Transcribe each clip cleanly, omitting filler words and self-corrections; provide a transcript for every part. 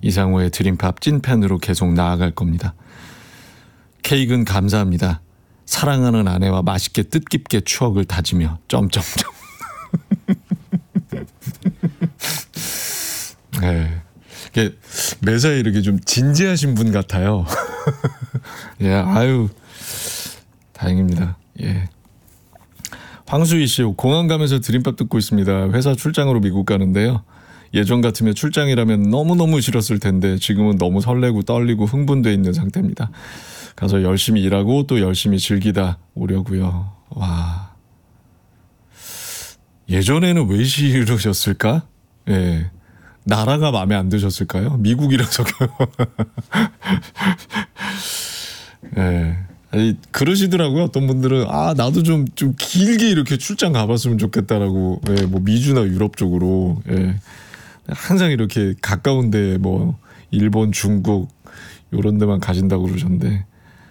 이상호의 드림팝 찐팬으로 계속 나아갈 겁니다. 케이크는 감사합니다. 사랑하는 아내와 맛있게 뜻깊게 추억을 다지며 점점점. 네. 이게 매사에 이렇게 좀 진지하신 분 같아요. 예, 아유 다행입니다. 예. 황수희 씨, 공항 가면서 드림팝 듣고 있습니다. 회사 출장으로 미국 가는데요. 예전 같으면 출장이라면 너무너무 싫었을 텐데 지금은 너무 설레고 떨리고 흥분돼 있는 상태입니다. 가서 열심히 일하고 또 열심히 즐기다 오려고요. 와. 예전에는 왜 싫으셨을까? 예. 나라가 마음에 안 드셨을까요? 미국이라서. 예. 아니, 그러시더라고요. 어떤 분들은 나도 좀 길게 이렇게 출장 가봤으면 좋겠다라고. 예, 뭐 미주나 유럽 쪽으로. 예. 항상 이렇게 가까운데 뭐 일본, 중국 이런 데만 가신다고 그러셨는데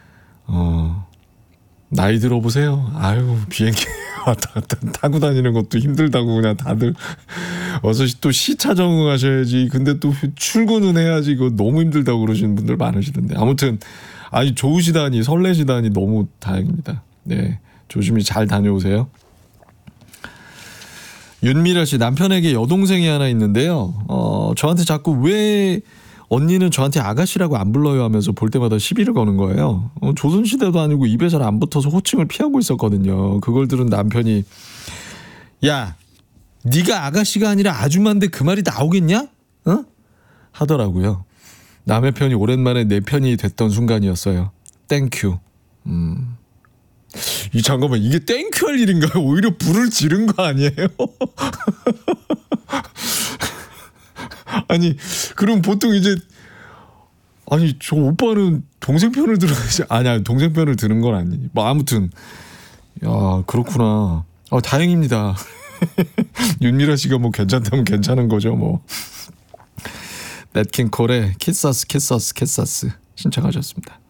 나이 들어보세요. 아유, 비행기 타고 다니는 것도 힘들다고 그냥 다들 어서 또 시차 적응하셔야지. 근데 또 출근은 해야지. 이거 너무 힘들다고 그러시는 분들 많으시던데. 아무튼 아니 좋으시다니 설레시다니 너무 다행입니다. 네, 조심히 잘 다녀오세요. 윤미라 씨, 남편에게 여동생이 하나 있는데요. 저한테 자꾸 왜 언니는 저한테 아가씨라고 안 불러요 하면서 볼 때마다 시비를 거는 거예요. 조선시대도 아니고 입에 잘 안 붙어서 호칭을 피하고 있었거든요. 그걸 들은 남편이 야, 네가 아가씨가 아니라 아줌마인데 그 말이 나오겠냐? 어? 하더라고요. 남의 편이 오랜만에 내 편이 됐던 순간이었어요. 땡큐. 잠깐만, 이게 땡큐 할 일인가요? 오히려 불을 지른 거 아니에요? 아니, 그럼 보통 이제 아니 저 오빠는 동생 편을 들어야지. 아니야, 동생 편을 들은 건 아니니. 뭐 아무튼 야, 그렇구나. 다행입니다. 윤미라 씨가 뭐 괜찮다면 괜찮은 거죠 뭐. 넷 킹 콜의 키사스 신청하셨습니다.